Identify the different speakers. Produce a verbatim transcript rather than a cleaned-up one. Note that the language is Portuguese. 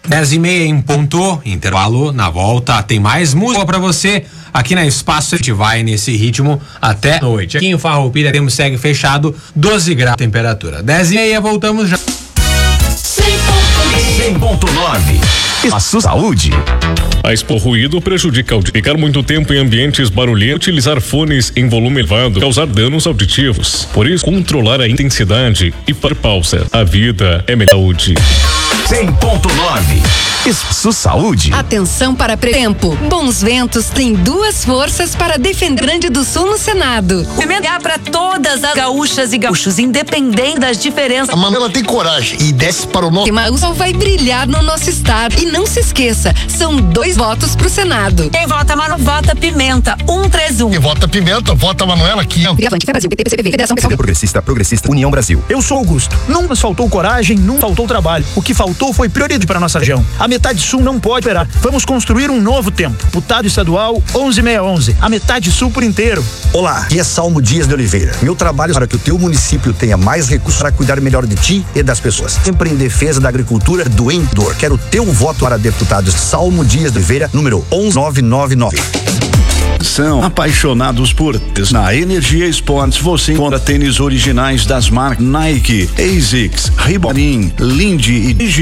Speaker 1: dez e meia em ponto, intervalo, na volta tem mais música pra você aqui na Espaço. A gente vai nesse ritmo até a noite. Aqui em Farroupilha temos segue fechado, doze graus de temperatura. dez e meia, voltamos já.
Speaker 2: cem ponto nove. Espaço Saúde.
Speaker 3: A expor ruído prejudica o ficar muito tempo em ambientes barulhentos, utilizar fones em volume elevado, causar danos auditivos. Por isso, controlar a intensidade e para pausa. A vida é melhor saúde.
Speaker 2: cem ponto nove. Espaço Saúde.
Speaker 4: Atenção para tempo. Bons Ventos tem duas forças para defender Grande do Sul no Senado.
Speaker 5: Emendar para todas as gaúchas e gaúchos, independente das diferenças.
Speaker 6: A Manuela tem coragem e desce para o nosso.
Speaker 4: O sol vai brilhar no nosso estado. E não se esqueça, são dois votos pro Senado.
Speaker 5: Quem vota Manu, vota Pimenta, um três um.
Speaker 6: Quem vota Pimenta, vota Manuela aqui.
Speaker 4: Avante, Brasil, P T, P C P V, Federação Pessoal.
Speaker 7: Progressista, Progressista, União Brasil.
Speaker 8: Eu sou Augusto. Não nos faltou coragem, não faltou trabalho. O que faltou foi prioridade para nossa região. A metade sul não pode esperar. Vamos construir um novo tempo. Deputado estadual onze seis onze. A metade sul por inteiro.
Speaker 7: Olá, aqui é Salmo Dias de Oliveira. Meu trabalho é para que o teu município tenha mais recursos para cuidar melhor de ti e das pessoas. Sempre em defesa da agricultura do empreendedor. Quero o teu voto para deputado Salmo Dias de Oliveira, número onze nove nove nove.
Speaker 9: São apaixonados por tênis. Na Energia Esportes você encontra tênis originais das marcas Nike, ASICS, Reebok, Lindy e